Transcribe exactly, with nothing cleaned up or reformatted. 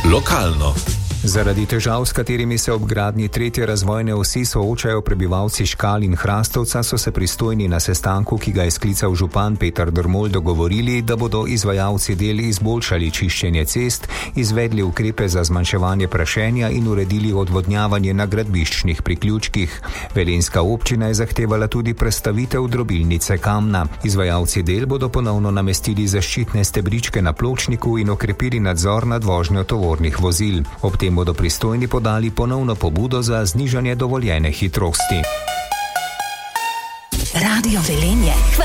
Lokalno. Zaradi težav, s katerimi se ob gradnji tretje razvojne osi soočajo prebivalci Škal in Hrastovca, so se pristojni na sestanku, ki ga je sklical župan Peter Dermol, dogovorili, da bodo izvajalci del izboljšali čiščenje cest, izvedli ukrepe za zmanjševanje prašenja in uredili odvodnjavanje na gradbiščnih priključkih. Velenjska občina je zahtevala tudi prestavitev drobilnice Kamna. Izvajalci del bodo ponovno namestili zaščitne stebričke na pločniku in okrepili nadzor nad vožnjo tovornih vozil. Ob tem bodo pristojni podali ponovno pobudo za znižanje dovoljene hitrosti. Radio Velenje.